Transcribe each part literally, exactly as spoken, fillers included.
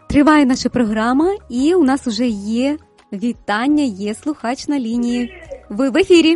Триває наша програма, і у нас уже є вітання, є слухач на лінії. Ви в ефірі.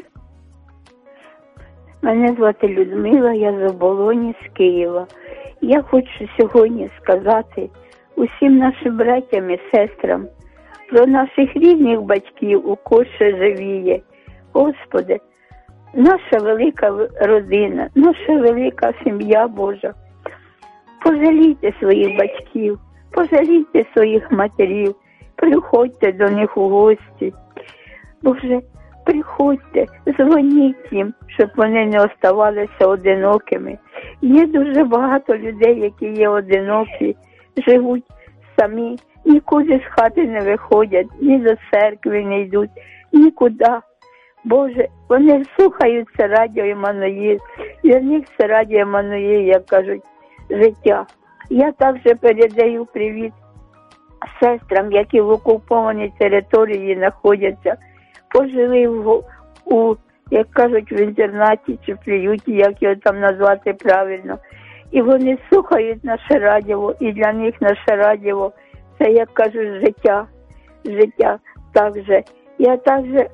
Мене звати Людмила, я з Оболоні, з Києва. Я хочу сьогодні сказати усім нашим братям і сестрам про наших рідних батьків, у кого ще живіє. Господи, наша велика родина, наша велика сім'я Божа. Пожалійте своїх батьків, пожалійте своїх матерів, приходьте до них у гості. Боже, приходьте, дзвоніть їм, щоб вони не оставалися одинокими. Є дуже багато людей, які є одинокі, живуть самі, нікуди з хати не виходять, ні до церкви не йдуть, нікуди. Боже, вони слухаються радіо Еммануїл, для них це радіо Еммануїл, як кажуть, життя. Я також передаю привіт сестрам, які в окупованій території знаходяться, пожили в, у, як кажуть, в інтернаті чи приюті, як його там назвати правильно. І вони слухають наше радіо, і для них наше радіо – це, як кажуть, життя. Життя також. Я також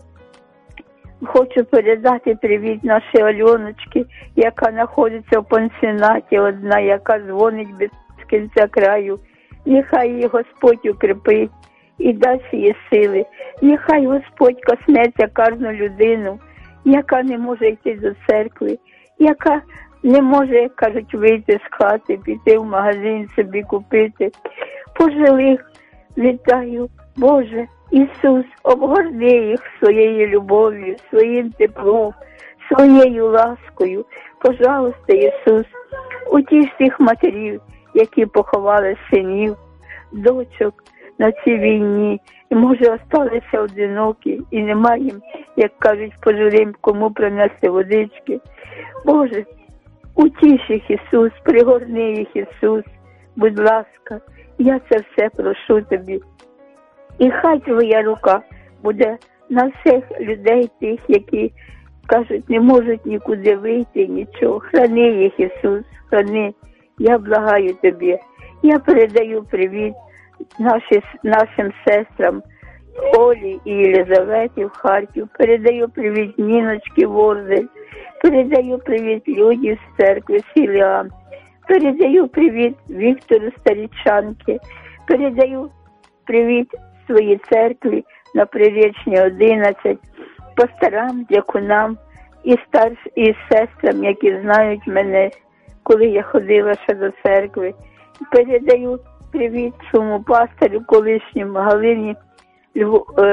хочу передати привіт нашій Альоночці, яка знаходиться в пансіонаті, одна, яка дзвонить без кінця краю. Нехай її Господь укріпить і дасть їй сили. Нехай Господь коснеться кожну людину, яка не може йти до церкви, яка не може, як кажуть, вийти з хати, піти в магазин собі купити. Пожилих вітаю, Боже, Ісус, обгорни їх своєю любов'ю, своїм теплом, своєю ласкою. Пожалуйста, Ісус, утіш всіх матерів, які поховали синів, дочок на цій війні, і, може, осталися одинокі, і немає їм, як кажуть, пожилим, кому принести водички. Боже, утіш їх, Ісус, пригорни їх, Ісус, будь ласка, я це все прошу Тобі. І хай Твоя рука буде на всіх людей тих, які, кажуть, не можуть нікуди вийти, нічого. Храни їх, Ісус, храни. Я благаю Тобі. Я передаю привіт наші, нашим сестрам Олі і Єлизаветі в Харків. Передаю привіт Ніночці Ворзель. Передаю привіт Люді з церкви Сіліан. Передаю привіт Віктору Старічанки. Передаю привіт своїй церкві на Приречній одинадцять, пасторам, дякунам і старш, і сестрам, які знають мене, коли я ходила ще до церкви. Передаю привіт своєму пастору колишньому Галині Льву, е,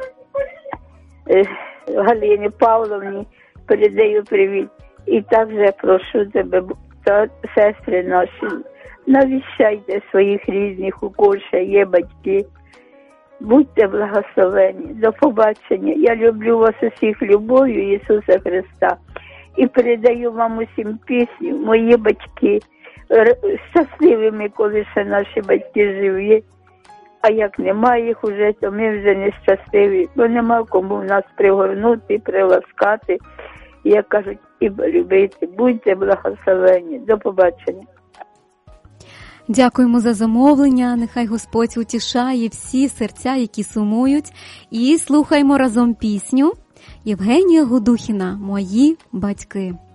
е, Галині Павловні. Передаю привіт. І також прошу тебе, та, сестри наші, навіщайте своїх різних, у кого ще є батьки. Будьте благословені. До побачення. Я люблю вас усіх любов'ю Ісуса Христа. І передаю вам усім пісню, мої батьки, щасливими, коли ще наші батьки живі. А як немає їх уже, то ми вже нещасливі, бо нема кому нас пригорнути, приласкати, як кажуть, і любити. Будьте благословені. До побачення. Дякуємо за замовлення. Нехай Господь утішає всі серця, які сумують. І слухаймо разом пісню Євгенія Гудухіна «Мої батьки».